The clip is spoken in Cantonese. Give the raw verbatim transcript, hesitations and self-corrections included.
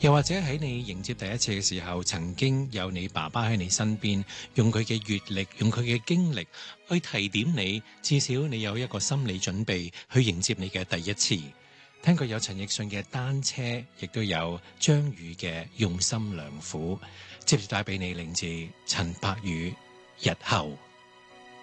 又或者喺你迎接第一次嘅時候，曾經有你爸爸喺你身邊，用佢嘅閱歷，用佢嘅經歷去提點你，至少你有一個心理準備去迎接你嘅第一次。聽過有陳奕迅嘅單車，亦都有張宇嘅用心良苦，接住帶俾你，嚟自陳柏宇日後。